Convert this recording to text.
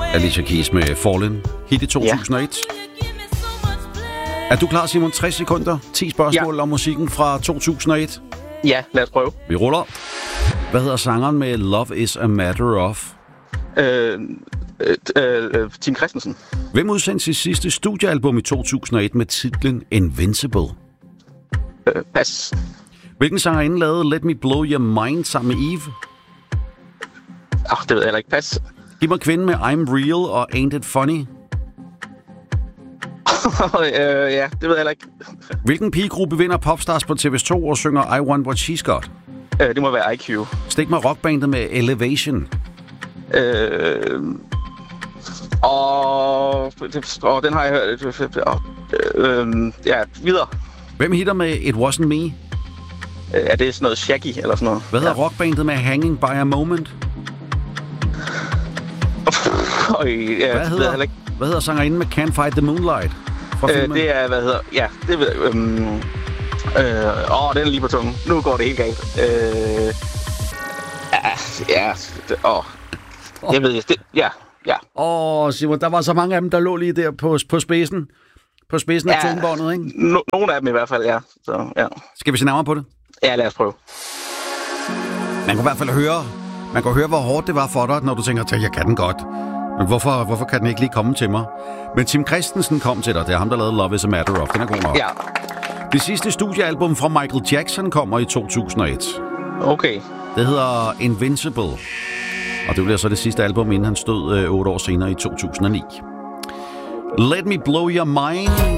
Alicia Keys med Fallen. Hit i 2001. Er du klar, Simon? 60 sekunder. 10 spørgsmål om musikken fra 2001. Ja, lad os prøve. Vi ruller. Hvad hedder sangeren med Love is a Matter of? Tim Christensen. Hvem udsendte sit sidste studiealbum i 2001 med titlen Invincible? Pas. Hvilken sangerinde lavede Let Me Blow Your Mind sammen med Eve? Det ved jeg heller ikke. Pas. Giv mig kvinden med I'm Real og Ain't It Funny. Ja, det ved jeg heller ikke. Hvilken pigegruppe vinder Popstars på TV2 og synger I Want What She's Got? Det må være IQ. Stik mig rockbandet med Elevation. Den har jeg hørt. Ja, videre. Hvem hitter med It Wasn't Me? Er det sådan noget Shaggy eller sådan noget? Hvad hedder rockbandet med Hanging By A Moment? Hvad hedder sangerinden med Can't Fight The Moonlight? Det er, det ved jeg. Den er lige på tungen. Nu går det helt galt. Jeg ved det. Ja. Simon, der var så mange af dem, der lå lige der på spidsen. På spidsen af tungebåndet, ikke? Nogle af dem i hvert fald, ja. Så, ja. Skal vi se nærmere på det? Ja, lad os prøve. Man kan i hvert fald høre, hvor hårdt det var for dig, når du tænker, jeg kan den godt. Men hvorfor kan den ikke lige komme til mig? Men Tim Christensen kom til dig. Det er ham, der lavede Love is a Matter of. Den er god nok. Ja. Det sidste studiealbum fra Michael Jackson kommer i 2001. Okay. Det hedder Invincible. Og det bliver så det sidste album, inden han stod 8 år senere i 2009. Let Me Blow Your Mind